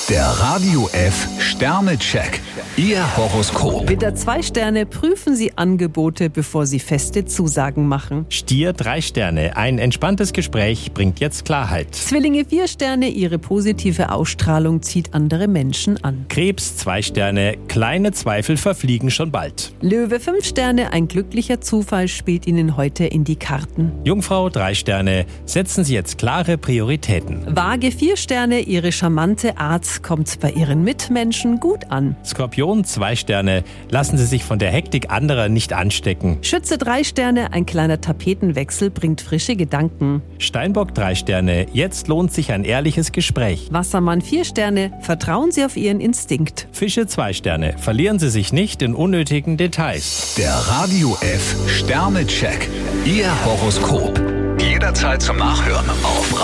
Der Radio F Sternecheck. Ihr Horoskop. Widder 2 Sterne, prüfen Sie Angebote, bevor Sie feste Zusagen machen. Stier 3 Sterne, ein entspanntes Gespräch bringt jetzt Klarheit. Zwillinge 4 Sterne, Ihre positive Ausstrahlung zieht andere Menschen an. Krebs 2 Sterne, kleine Zweifel verfliegen schon bald. Löwe 5 Sterne, ein glücklicher Zufall spielt Ihnen heute in die Karten. Jungfrau 3 Sterne, setzen Sie jetzt klare Prioritäten. Waage 4 Sterne, Ihre charmante Art kommt bei Ihren Mitmenschen gut an. Skorpion 2 Sterne, lassen Sie sich von der Hektik anderer nicht anstecken. Schütze 3 Sterne, ein kleiner Tapetenwechsel bringt frische Gedanken. Steinbock 3 Sterne, jetzt lohnt sich ein ehrliches Gespräch. Wassermann 4 Sterne, vertrauen Sie auf Ihren Instinkt. Fische 2 Sterne, verlieren Sie sich nicht in unnötigen Details. Der Radio F Sternecheck. Ihr Horoskop. Jederzeit zum Nachhören auf